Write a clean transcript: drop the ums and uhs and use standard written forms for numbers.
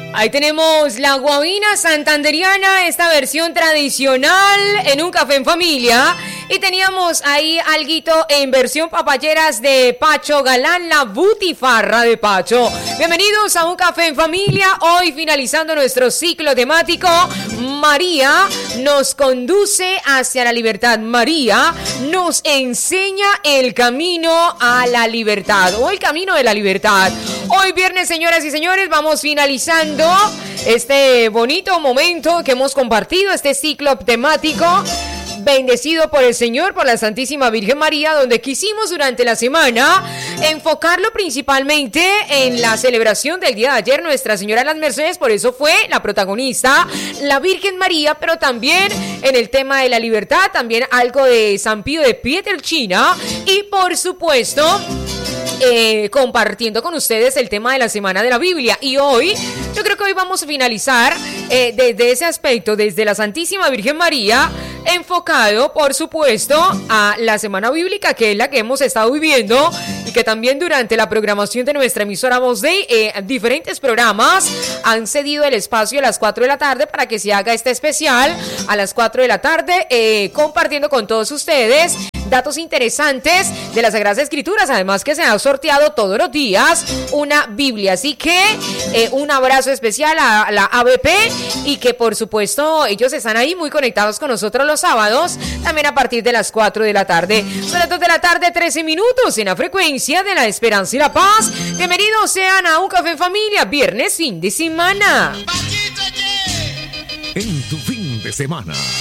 Ahí tenemos la guabina santanderiana, esta versión tradicional en un café en familia. Y teníamos ahí alguito en versión papayeras de Pacho Galán, la butifarra de Pacho. Bienvenidos a un café en familia. Hoy finalizando nuestro ciclo temático, María nos conduce hacia la libertad. María nos enseña el camino a la libertad o el camino de la libertad. Hoy viernes, señoras y señores, vamos finalizando este bonito momento que hemos compartido, este ciclo temático bendecido por el Señor, por la Santísima Virgen María, donde quisimos durante la semana enfocarlo principalmente en la celebración del día de ayer, Nuestra Señora de las Mercedes. Por eso fue la protagonista, la Virgen María, pero también en el tema de la libertad, también algo de San Pío de Pietrelcina y por supuesto compartiendo con ustedes el tema de la Semana de la Biblia. Y hoy, yo creo que hoy vamos a finalizar desde ese aspecto, desde la Santísima Virgen María, enfocado, por supuesto, a la Semana Bíblica, que es la que hemos estado viviendo y que también durante la programación de nuestra emisora Voz Day, diferentes programas han cedido el espacio a las 4 de la tarde para que se haga este especial a las 4 de la tarde, compartiendo con todos ustedes datos interesantes de las Sagradas Escrituras, además que se ha sorteado todos los días una Biblia, así que un abrazo especial a la ABP y que por supuesto ellos están ahí muy conectados con nosotros los sábados, también a partir de las 4 de la tarde. Son las 2 de la tarde, 13 minutos en la frecuencia de la esperanza y la paz. Bienvenidos sean a un café en familia, viernes, fin de semana. En tu fin de semana.